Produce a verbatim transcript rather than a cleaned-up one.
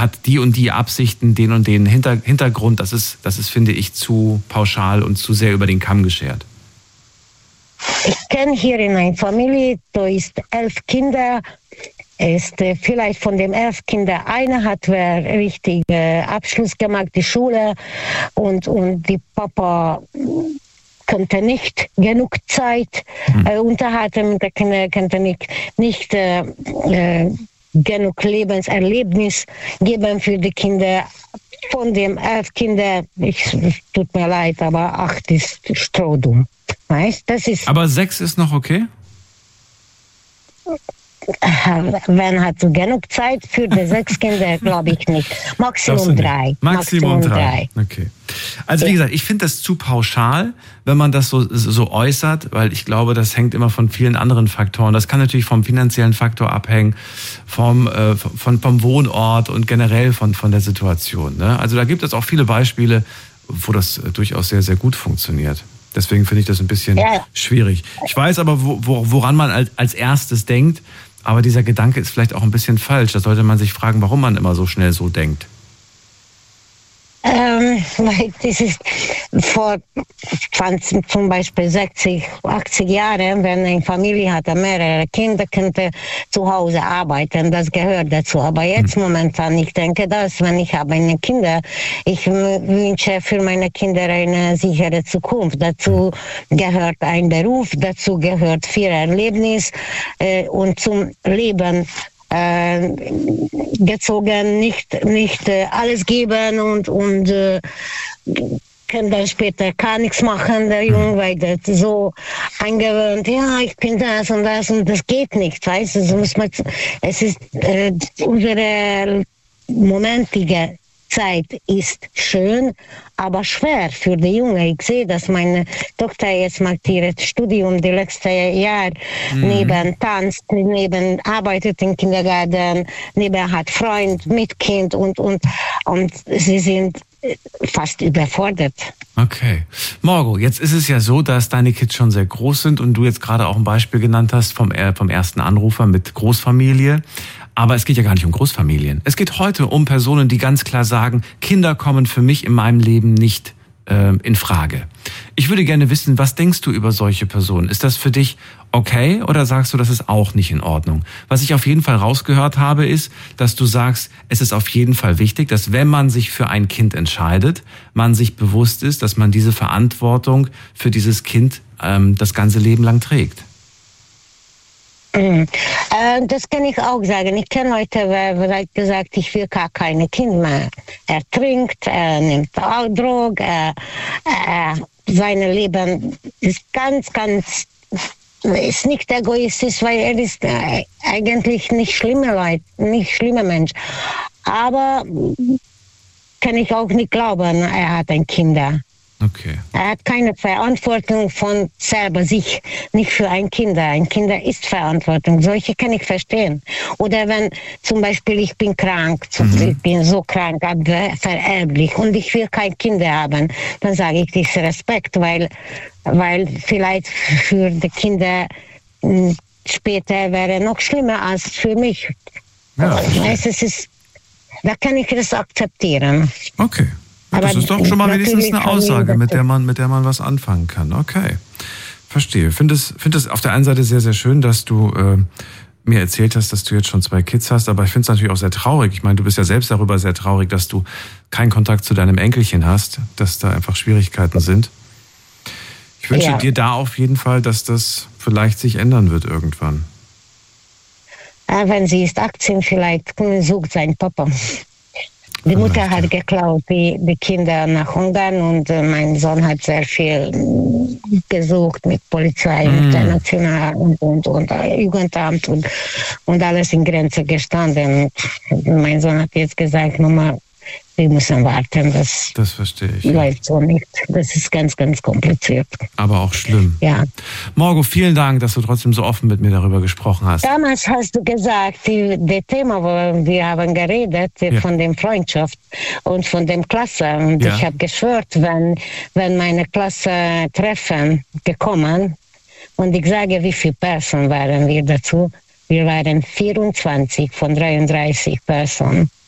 hat die und die Absichten, den und den Hinter, Hintergrund. Das ist, das ist, finde ich, zu pauschal und zu sehr über den Kamm geschert. Ich kenne hier in einer Familie, da ist elf Kinder. Ist äh, vielleicht von den elf Kindern einer hat richtig äh, Abschluss gemacht, die Schule, und, und die Papa konnte nicht genug Zeit hm. äh, unterhalten mit den Kindern, konnte nicht, nicht äh, äh, genug Lebenserlebnis geben für die Kinder. Von den elf Kindern, ich, tut mir leid, aber acht ist Strohdumm. Weißt, das ist. Aber sechs ist noch okay? Wenn hat so genug Zeit für die sechs Kinder, glaube ich nicht. Maximum nicht. drei. Maximum, Maximum drei. drei. Okay. Also wie gesagt, ich finde das zu pauschal, wenn man das so, so äußert, weil ich glaube, das hängt immer von vielen anderen Faktoren. Das kann natürlich vom finanziellen Faktor abhängen, vom, äh, von, vom Wohnort und generell von, von der Situation. Ne? Also da gibt es auch viele Beispiele, wo das äh, durchaus sehr, sehr gut funktioniert. Deswegen finde ich das ein bisschen ja. schwierig. Ich weiß aber, wo, wo, woran man als, als erstes denkt, aber dieser Gedanke ist vielleicht auch ein bisschen falsch. Da sollte man sich fragen, warum man immer so schnell so denkt. Ähm, weil das ist vor zwanzig, zum Beispiel sechzig, achtzig Jahren, wenn eine Familie hatte mehrere Kinder, könnte zu Hause arbeiten, das gehört dazu. Aber jetzt hm. momentan, ich denke das, wenn ich habe eine Kinder, ich wünsche für meine Kinder eine sichere Zukunft. Dazu gehört ein Beruf, dazu gehört viel Erlebnis äh, und zum Leben Äh, gezogen, nicht, nicht äh, alles geben und, und äh, kann dann später gar nichts machen, der Junge, weil das so eingewöhnt, ja, ich bin das und das und das geht nicht, weißt du, so muss man, es ist äh, unsere momentige Zeit ist schön, aber schwer für die Jungen. Ich sehe, dass meine Tochter jetzt macht ihr Studium die letzten Jahre, mhm. neben tanzt, neben arbeitet im Kindergarten, neben hat Freund mit Kind und, und, und sie sind fast überfordert. Okay. Margot, jetzt ist es ja so, dass deine Kids schon sehr groß sind und du jetzt gerade auch ein Beispiel genannt hast vom, vom ersten Anrufer mit Großfamilie. Aber es geht ja gar nicht um Großfamilien. Es geht heute um Personen, die ganz klar sagen, Kinder kommen für mich in meinem Leben nicht äh, in Frage. Ich würde gerne wissen, was denkst du über solche Personen? Ist das für dich okay oder sagst du, das ist auch nicht in Ordnung? Was ich auf jeden Fall rausgehört habe, ist, dass du sagst, es ist auf jeden Fall wichtig, dass wenn man sich für ein Kind entscheidet, man sich bewusst ist, dass man diese Verantwortung für dieses Kind ähm, das ganze Leben lang trägt. Mhm. Äh, das kann ich auch sagen. Ich kenne Leute, wer gesagt, ich will gar keine Kinder mehr. Er trinkt, er nimmt auch Drogen, er, er, sein Leben ist ganz, ganz, ist nicht egoistisch, weil er ist äh, eigentlich nicht schlimmer Leute, nicht schlimmer Mensch. Aber kann ich auch nicht glauben, er hat ein Kinder. Okay. Er hat keine Verantwortung von selber sich, nicht für ein Kind. Ein Kind ist Verantwortung. Solche kann ich verstehen. Oder wenn zum Beispiel ich bin krank, mhm. ich bin so krank, vererblich und ich will kein Kind haben, dann sage ich, das ist Respekt, weil, weil vielleicht für die Kinder später wäre noch schlimmer als für mich. Ja, es ist, da kann ich das akzeptieren. Okay. Ja, das ist doch schon mal wenigstens eine Aussage, mit der man, mit der man was anfangen kann. Okay, verstehe. Ich finde es, finde es auf der einen Seite sehr, sehr schön, dass du äh, mir erzählt hast, dass du jetzt schon zwei Kids hast, aber ich finde es natürlich auch sehr traurig. Ich meine, du bist ja selbst darüber sehr traurig, dass du keinen Kontakt zu deinem Enkelchen hast, dass da einfach Schwierigkeiten sind. Ich wünsche ja. dir da auf jeden Fall, dass das vielleicht sich ändern wird irgendwann. Ja, wenn sie ist achtzehn, vielleicht sucht sein Papa. Die Mutter hat geklaut, die, die Kinder nach Ungarn und äh, mein Sohn hat sehr viel gesucht mit Polizei, mm. international und, und, und äh, Jugendamt und, und alles in Grenze gestanden. Und mein Sohn hat jetzt gesagt, Mama, wir müssen warten, das, das verstehe ich. Läuft so nicht. Das ist ganz, ganz kompliziert. Aber auch schlimm. Ja. Margot, vielen Dank, dass du trotzdem so offen mit mir darüber gesprochen hast. Damals hast du gesagt, die, das Thema, wo wir haben geredet, ja. von der Freundschaft und von der Klasse. Und ja. ich habe geschwört, wenn, wenn meine Klasse treffen gekommen, und ich sage, wie viele Personen waren wir dazu? Wir waren vierundzwanzig von dreiunddreißig Personen.